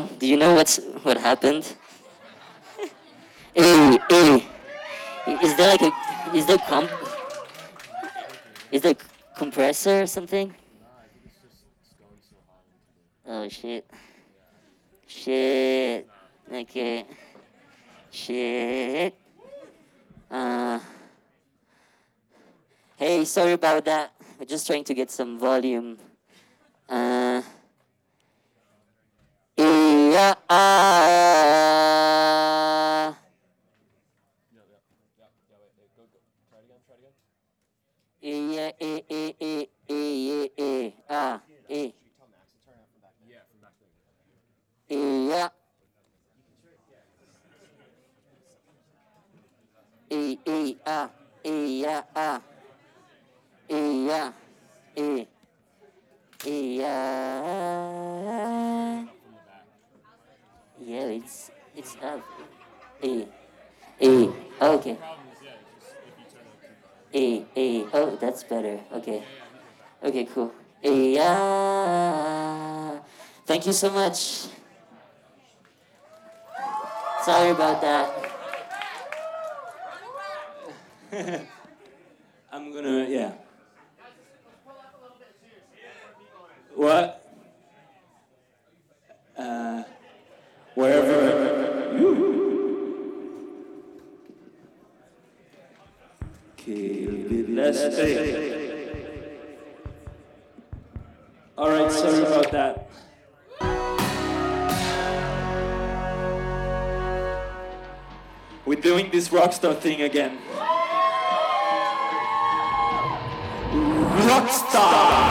Do you know what happened? Hey, is there like a is there comp is there compressor or something? Oh shit. Shit. Okay. Shit. Uh Hey, sorry about that. We're just trying to get some volume. Uh yeah, yeah, yeah, yeah, yeah, yeah. Yeah, it's up. A, A. Okay. A. Oh, that's better. Okay. Okay, cool. Yeah. Thank you so much. Sorry about that. I'm gonna, yeah. What? Wherever. Okay, let's say. Alright, sorry about that. We're doing this rockstar thing again. Rockstar!